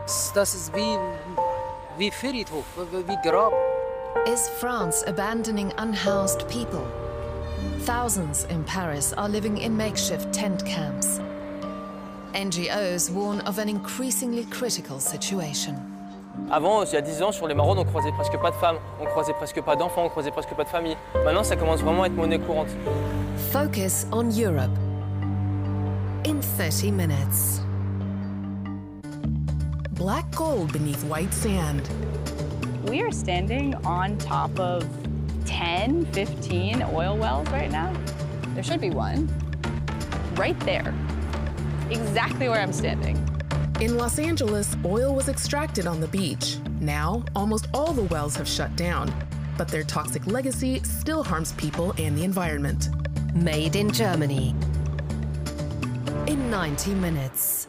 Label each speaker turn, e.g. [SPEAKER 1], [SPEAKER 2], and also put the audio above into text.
[SPEAKER 1] Das ist wie Friedhof, wie Grab.
[SPEAKER 2] Is France abandoning unhoused people? Thousands in Paris are living in makeshift tent camps. NGOs warn of an increasingly critical situation.
[SPEAKER 3] Avant, il y a 10 ans, sur les maraudes, on croisait presque pas de femmes, on croisait presque pas d'enfants, on croisait presque pas de familles. Maintenant, ça commence vraiment à être monnaie courante.
[SPEAKER 2] Focus on Europe in 30 minutes.
[SPEAKER 4] Black gold beneath white sand.
[SPEAKER 5] We are standing on top of 10, 15 oil wells right now. There should be one right there, exactly where I'm standing.
[SPEAKER 4] In Los Angeles, oil was extracted on the beach. Now, almost all the wells have shut down, but their toxic legacy still harms people and the environment.
[SPEAKER 2] Made in Germany in 90 minutes.